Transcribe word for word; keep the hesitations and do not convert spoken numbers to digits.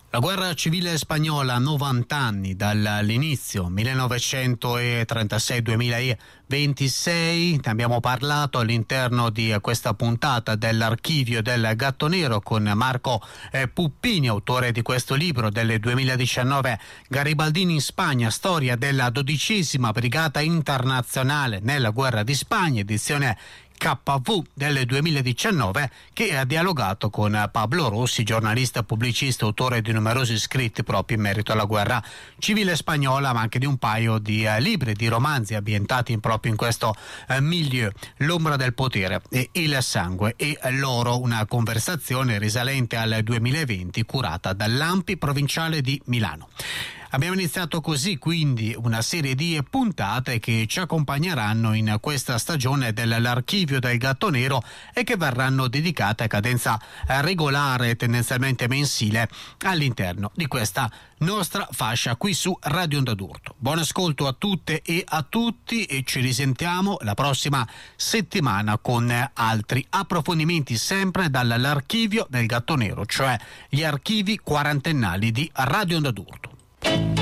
La guerra civile spagnola, novanta anni dall'inizio, millenovecentotrentasei duemilaventisei. Ne abbiamo parlato all'interno di questa puntata dell'Archivio del Gatto Nero con Marco eh, Puppini, autore di questo libro del duemiladiciannove, Garibaldini in Spagna, storia della dodicesima Brigata Internazionale nella guerra di Spagna, edizione K V del duemiladiciannove, che ha dialogato con Pablo Rossi, giornalista, pubblicista, autore di numerosi scritti proprio in merito alla guerra civile spagnola, ma anche di un paio di eh, libri, di romanzi ambientati in, proprio in questo eh, milieu. L'ombra del potere e il sangue e l'oro, una conversazione risalente al duemilaventi curata dall'A M P I provinciale di Milano. Abbiamo iniziato così quindi una serie di puntate che ci accompagneranno in questa stagione dell'Archivio del Gatto Nero e che verranno dedicate a cadenza regolare, tendenzialmente mensile, all'interno di questa nostra fascia qui su Radio Onda d'Urto. Buon ascolto a tutte e a tutti e ci risentiamo la prossima settimana con altri approfondimenti sempre dall'Archivio del Gatto Nero, cioè gli archivi quarantennali di Radio Onda d'Urto.